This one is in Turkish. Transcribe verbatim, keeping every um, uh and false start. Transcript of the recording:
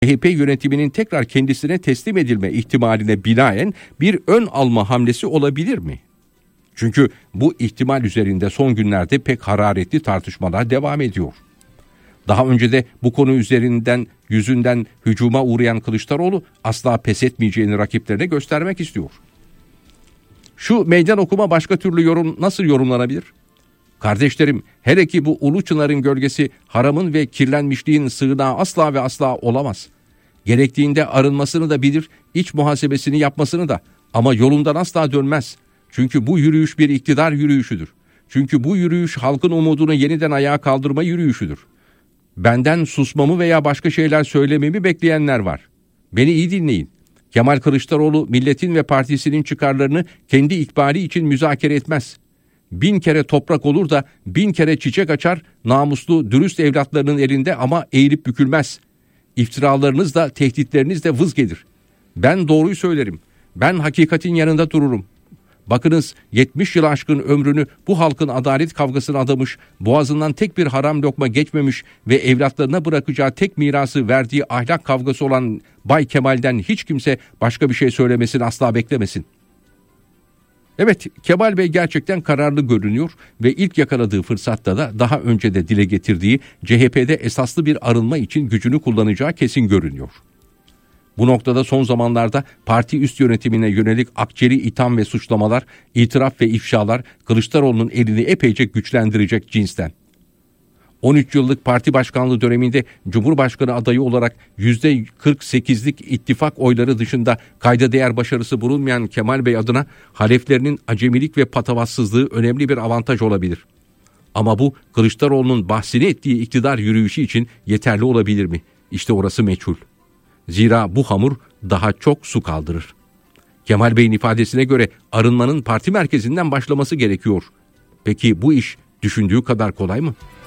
C H P yönetiminin tekrar kendisine teslim edilme ihtimaline binaen bir ön alma hamlesi olabilir mi? Çünkü bu ihtimal üzerinde son günlerde pek hararetli tartışmalar devam ediyor. Daha önce de bu konu üzerinden yüzünden hücuma uğrayan Kılıçdaroğlu asla pes etmeyeceğini rakiplerine göstermek istiyor. Şu meydan okuma başka türlü yorum nasıl yorumlanabilir? Kardeşlerim, hele ki bu ulu çınarın gölgesi haramın ve kirlenmişliğin sığınağı asla ve asla olamaz. Gerektiğinde arınmasını da bilir, iç muhasebesini yapmasını da, ama yolundan asla dönmez. Çünkü bu yürüyüş bir iktidar yürüyüşüdür. Çünkü bu yürüyüş halkın umudunu yeniden ayağa kaldırma yürüyüşüdür. Benden susmamı veya başka şeyler söylememi bekleyenler var. Beni iyi dinleyin. Kemal Kılıçdaroğlu milletin ve partisinin çıkarlarını kendi ikbali için müzakere etmez. Bin kere toprak olur da bin kere çiçek açar, namuslu, dürüst evlatlarının elinde, ama eğilip bükülmez. İftiralarınız da tehditleriniz de vız gelir. Ben doğruyu söylerim. Ben hakikatin yanında dururum. Bakınız, yetmiş yıl aşkın ömrünü bu halkın adalet kavgasına adamış, boğazından tek bir haram lokma geçmemiş ve evlatlarına bırakacağı tek mirası verdiği ahlak kavgası olan Bay Kemal'den hiç kimse başka bir şey söylemesini asla beklemesin. Evet, Kemal Bey gerçekten kararlı görünüyor ve ilk yakaladığı fırsatta da daha önce de dile getirdiği C H P'de esaslı bir arınma için gücünü kullanacağı kesin görünüyor. Bu noktada son zamanlarda parti üst yönetimine yönelik akçeli itham ve suçlamalar, itiraf ve ifşalar Kılıçdaroğlu'nun elini epeyce güçlendirecek cinsten. on üç yıllık parti başkanlığı döneminde Cumhurbaşkanı adayı olarak yüzde kırk sekizlik ittifak oyları dışında kayda değer başarısı bulunmayan Kemal Bey adına haleflerinin acemilik ve patavatsızlığı önemli bir avantaj olabilir. Ama bu Kılıçdaroğlu'nun bahsini ettiği iktidar yürüyüşü için yeterli olabilir mi? İşte orası meçhul. Zira bu hamur daha çok su kaldırır. Kemal Bey'in ifadesine göre arınmanın parti merkezinden başlaması gerekiyor. Peki bu iş düşündüğü kadar kolay mı?